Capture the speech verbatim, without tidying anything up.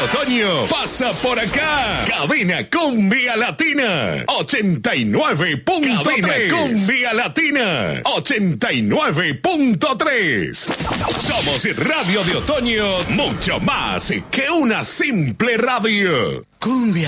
otoño pasa por acá. Cabina Cumbia Latina ochenta y nueve punto tres. Cabina Cumbia Latina ochenta y nueve punto tres. Somos Radio de Otoño, mucho más que una simple radio. Cumbia.